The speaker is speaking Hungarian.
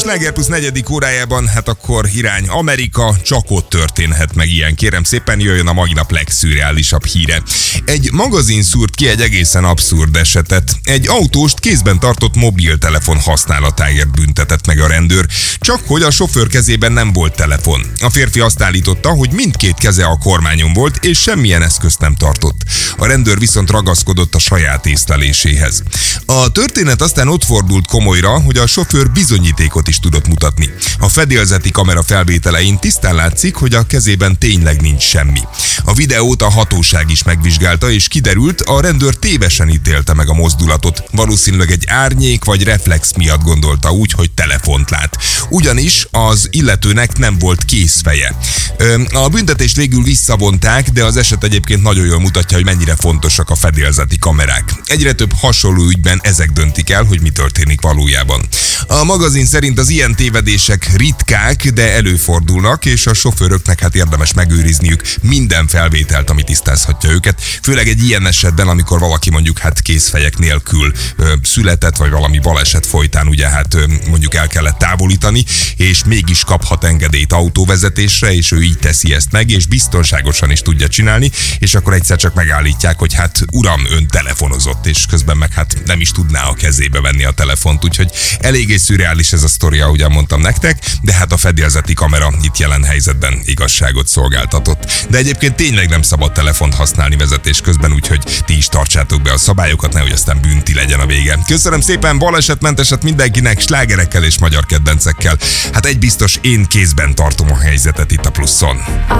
Sláger Plusz 4. órájában, hát akkor irány Amerika, csak ott történhet meg ilyen. Kérem szépen, jöjjön a mai nap legszürreálisabb híre. Egy magazin szúrt ki egy egészen abszurd esetet. Egy autóst kézben tartott mobiltelefon használatáért büntetett meg a rendőr, csak hogy a sofőr kezében nem volt telefon. A férfi azt állította, hogy mindkét keze a kormányon volt, és semmilyen eszközt nem tartott. A rendőr viszont ragaszkodott a saját észleléséhez. A történet aztán ott fordult komolyra, hogy a sofőr bizonyítékot is tudott mutatni. A fedélzeti kamera felvételein tisztán látszik, hogy a kezében tényleg nincs semmi. A videót a hatóság is megvizsgálta, és kiderült, a rendőr tévesen ítélte meg a mozdulatot. Valószínűleg egy árnyék vagy reflex miatt gondolta úgy, hogy telefont lát. Ugyanis az illetőnek nem volt kézfeje. A büntetést végül visszavonták, de az eset egyébként nagyon jól mutatja, hogy mennyire fontosak a fedélzeti kamerák. Egyre több hasonló ügyben ezek döntik el, hogy mi történik valójában. A magazin szerint az ilyen tévedések ritkák, de előfordulnak, és a sofőröknek hát érdemes megőrizniük minden felvételt, ami tisztázhatja őket, főleg egy ilyen esetben, amikor valaki mondjuk hát kézfejek nélkül született, vagy valami baleset folytán ugye hát mondjuk el kellett távolítani, és mégis kaphat engedélyt autóvezetésre, és ő így teszi ezt meg, és biztonságosan is tudja csinálni, és akkor egyszer csak megállítják, hogy hát uram, ön telefonozott, és közben meg hát nem is tudná a kezébe venni a telefont, úgyhogy eléggé szürreális ez a sztori, ahogyan mondtam nektek, de hát a fedélzeti kamera itt jelen helyzetben igazságot szolgáltatott. De egyébként tényleg nem szabad telefont használni vezetés közben, úgyhogy ti is tartsátok be a szabályokat, nehogy aztán bünti legyen a vége. Köszönöm szépen, balesetmenteset mindenkinek, slágerekkel és magyar kedvencekkel. Hát egy biztos, én kézben tartom a helyzetet itt a Pluszon.